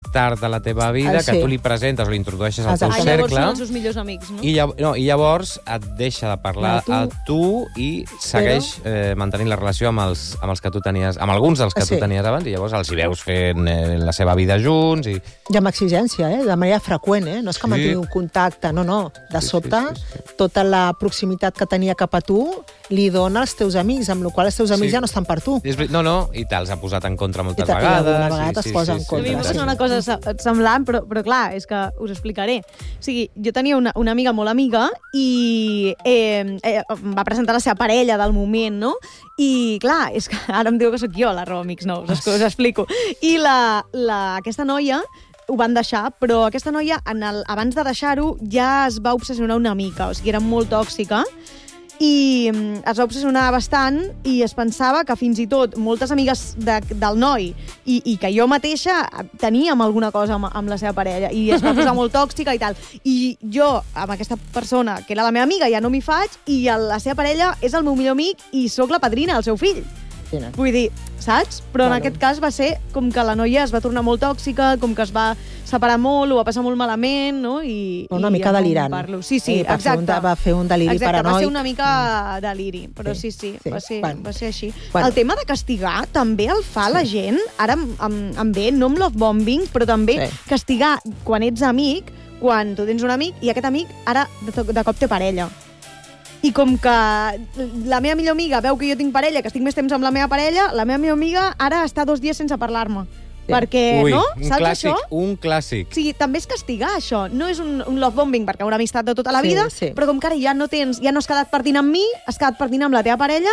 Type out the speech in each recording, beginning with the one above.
tard de la teva vida, que tu li presentes o li introdueixes al teu cercle. Llavors són els seus millors amics, no? I llavors et deixa de parlar a tu i segueix mantenint la relació amb els que tu tenies, amb alguns dels que tu tenies abans, i llavors els hi veus fent la seva vida junts. I amb exigència, de manera freqüent, no és que mantingui un contacte, no. De sobte, tota la proximitat que tenia cap a tu li dona als teus amics, amb la qual els teus amics ja no estan per tu. No, i te'ls ha posat en contra moltes vegades. I alguna vegada es posa en contra. A mi em passa una cosa semblant, però clar, és que us explicaré. O sigui, jo tenia una amiga molt amiga i em va presentar la seva parella del moment, no? I clar, és que ara em diu que sóc jo la roba amics nous, us explico. I aquesta noia ho van deixar, però aquesta noia, abans de deixar-ho, ja es va obsessionar una mica, o sigui, era molt tòxica, i es va obsessionar bastant i es pensava que fins i tot moltes amigues del noi i que jo mateixa teníem alguna cosa amb la seva parella i es va posar molt tòxica i tal. I jo, amb aquesta persona, que era la meva amiga, ja no m'hi faig, i la seva parella és el meu millor amic i sóc la padrina del seu fill. Vull dir, saps? Però en aquest cas va ser com que la noia es va tornar molt tòxica, com que es va separar molt, ho va passar molt malament, no? Una mica delirant. Sí, exacte. Va fer un deliri paranoic. Va ser una mica deliri, però sí, va ser així. El tema de castigar també el fa la gent, ara em ve, no amb love bombing, però també castigar quan ets amic, quan tu tens un amic i aquest amic ara de cop té parella. I com que la meva millor amiga veu que jo tinc parella, que estic més temps amb la meva parella, la meva millor amiga ara està 2 dies sense parlar-me. Perquè, no? Saps això? Un clàssic. O sigui, també és castigar, això. No és un love bombing, perquè una amistat de tota la vida, però com que ara ja no has quedat partint amb mi, has quedat partint amb la teva parella,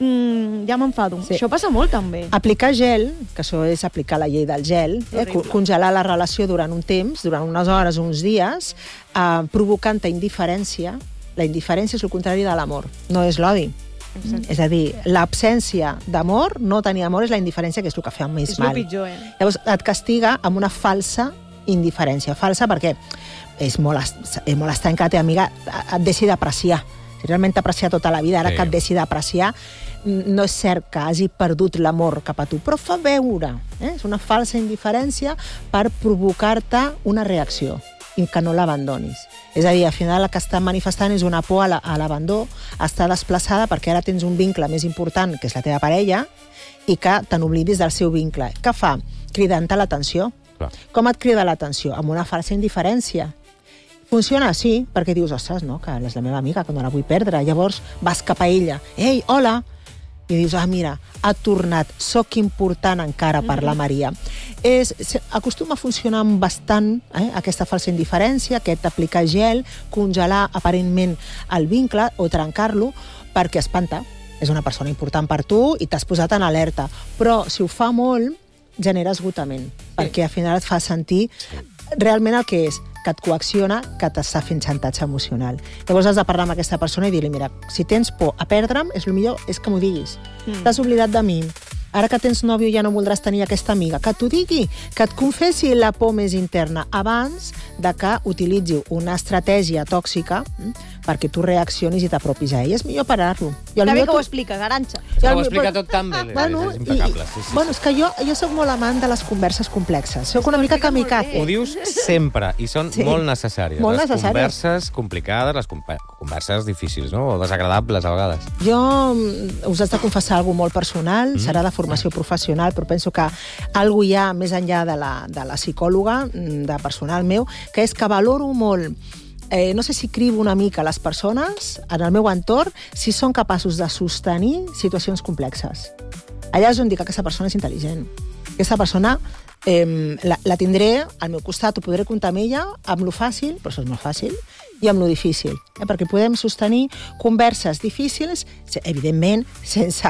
ja m'enfado. Això passa molt, també. Aplicar gel, que això és aplicar la llei del gel, congelar la relació durant un temps, durant unes hores, uns dies, provocant-te indiferència. La indiferència és el contrari de l'amor, no és l'odi. És a dir, l'absència d'amor, no tenir amor, és la indiferència, que és el que fa més mal. És el pitjor, Llavors, et castiga amb una falsa indiferència. Falsa perquè és molt estrany que la teva amiga et deixi d'apreciar. Si realment t'ha apreciat tota la vida, ara que et deixi d'apreciar, no és cert que hagi perdut l'amor cap a tu, però fa veure. És una falsa indiferència per provocar-te una reacció i que no l'abandonis. És a dir, al final el que està manifestant és una por a l'abandó, està desplaçada perquè ara tens un vincle més important, que és la teva parella, i que te n'oblidis del seu vincle. Què fa? Cridant-te l'atenció. Com et crida l'atenció? Amb una falsa indiferència. Funciona així, perquè dius, ostres, no, que és la meva amiga, que no la vull perdre. Llavors vas cap a ella. Ei, hola! I dius, mira, ha tornat, sóc important encara per la Maria. Acostuma a funcionar bastant aquesta falsa indiferència, aquest aplicar gel, congelar aparentment el vincle o trencar-lo perquè espanta. És una persona important per tu i t'has posat en alerta. Però si ho fa molt, genera esgotament, perquè al final et fa sentir realment el que és, que et coacciona, que t'està fent xantatge emocional. Llavors has de parlar amb aquesta persona i dir-li, mira, si tens por a perdre'm, el millor és que m'ho diguis. T'has oblidat de mi. Ara que tens nòvio ja no voldràs tenir aquesta amiga. Que t'ho digui, que et confessi la por més interna abans de que utilitzi una estratègia tòxica perquè tu reaccionis i t'apropis a ell. És millor parar-lo. Està bé que ho expliques, Arantxa. Ho explica tot tan bé. És impecable. És que jo soc molt amant de les converses complexes. Soc una mica kamikaze. Ho dius sempre, i són molt necessàries. Les converses complicades, les converses difícils, no? O desagradables, a vegades. Jo us has de confessar alguna cosa molt personal, serà de formació professional, però penso que alguna hi ha més enllà de la psicòloga, de personal meu, que és que valoro molt no sé si cribo una mica les persones en el meu entorn si són capaços de sostenir situacions complexes. Allà és on dic que aquesta persona és intel·ligent. Aquesta persona la tindré al meu costat, ho podré comptar amb ella, amb lo fàcil, però això és molt fàcil, i amb lo difícil. Perquè podem sostenir converses difícils, evidentment, sense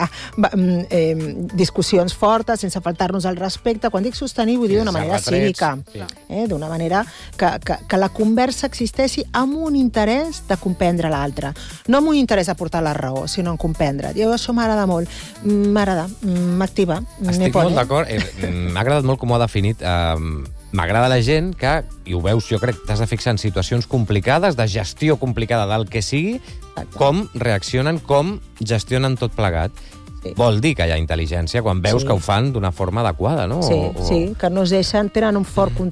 discussions fortes, sense faltar-nos al respecte. Quan dic sostenir, vull dir d'una manera cívica. D'una manera que la conversa existeixi amb un interès de comprendre l'altre. No amb un interès de portar la raó, sinó en comprendre. Jo això m'agrada molt. M'agrada, m'activa. Estic molt d'acord. M'ha agradat molt com ho ha definit. M'agrada la gent que, i ho veus, jo crec que t'has de fixar en situacions complicades, de gestió complicada del que sigui, com reaccionen, com gestionen tot plegat. Vol dir que hi ha intel·ligència quan veus que ho fan d'una forma adequada, no? Sí, que no es deixen, tenen un fort